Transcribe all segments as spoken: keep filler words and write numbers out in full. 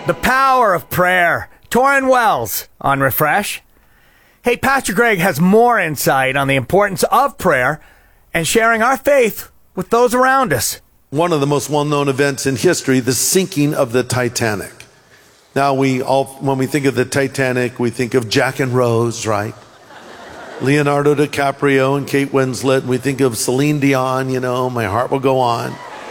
The power of prayer. Torrin Wells on Refresh. Hey, Pastor Greg has more insight on the importance of prayer and sharing our faith with those around us. One of the most well-known events in history, the sinking of the Titanic. Now, we all, when we think of the Titanic, we think of Jack and Rose, right? Leonardo DiCaprio and Kate Winslet. And we think of Celine Dion, you know, My Heart Will Go On.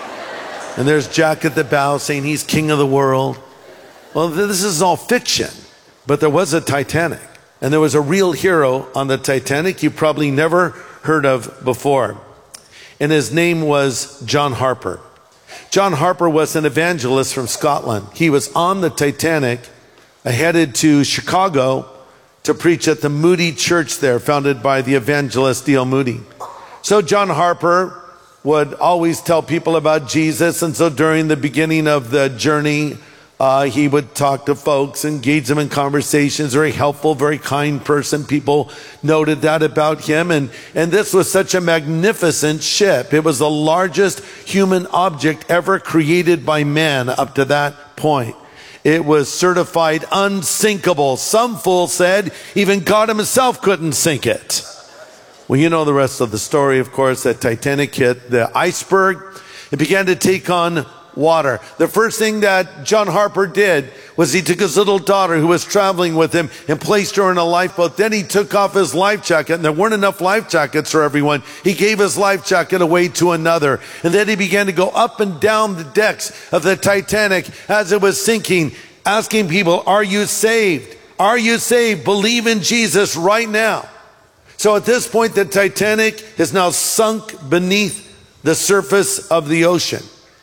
And there's Jack at the bow saying he's king of the world. Well, this is all fiction, but there was a Titanic, and there was a real hero on the Titanic you probably never heard of before, and his name was John Harper. John Harper was an evangelist from Scotland. He was on the Titanic, headed to Chicago to preach at the Moody Church there, founded by the evangelist D L Moody. So John Harper would always tell people about Jesus, and so during the beginning of the journey, Uh, he would talk to folks, engage them in conversations, very helpful, very kind person. People noted that about him. And, and this was such a magnificent ship. It was the largest human object ever created by man up to that point. It was certified unsinkable. Some fool said even God himself couldn't sink it. Well, you know the rest of the story, of course. That Titanic hit the iceberg. It began to take on water. The first thing that John Harper did was he took his little daughter who was traveling with him and placed her in a lifeboat. Then he took off his life jacket, and there weren't enough life jackets for everyone. He gave his life jacket away to another. And then he began to go up and down the decks of the Titanic as it was sinking, asking people, are you saved? Are you saved? Believe in Jesus right now. So at this point, the Titanic is now sunk beneath the surface of the ocean.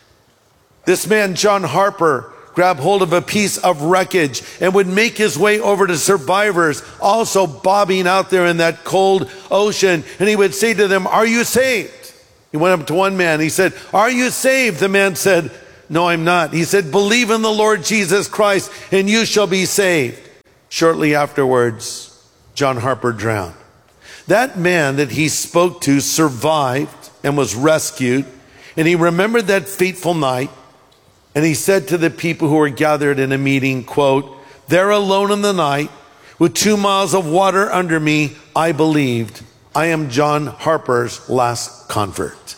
This man, John Harper, grabbed hold of a piece of wreckage and would make his way over to survivors, also bobbing out there in that cold ocean. And he would say to them, are you saved? He went up to one man. He said, are you saved? The man said, no, I'm not. He said, believe in the Lord Jesus Christ and you shall be saved. Shortly afterwards, John Harper drowned. That man that he spoke to survived and was rescued. And he remembered that fateful night. And he said to the people who were gathered in a meeting, quote, there alone in the night, with two miles of water under me, I believed. I am John Harper's last convert.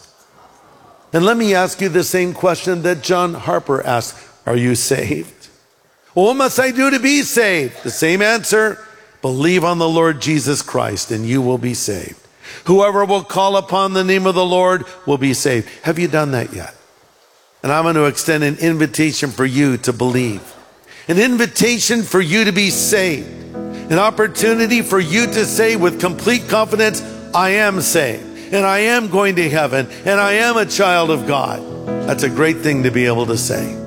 And let me ask you the same question that John Harper asked. Are you saved? Well, what must I do to be saved? The same answer. Believe on the Lord Jesus Christ and you will be saved. Whoever will call upon the name of the Lord will be saved. Have you done that yet? And I'm going to extend an invitation for you to believe. An invitation for you to be saved. An opportunity for you to say with complete confidence, I am saved. And I am going to heaven. And I am a child of God. That's a great thing to be able to say.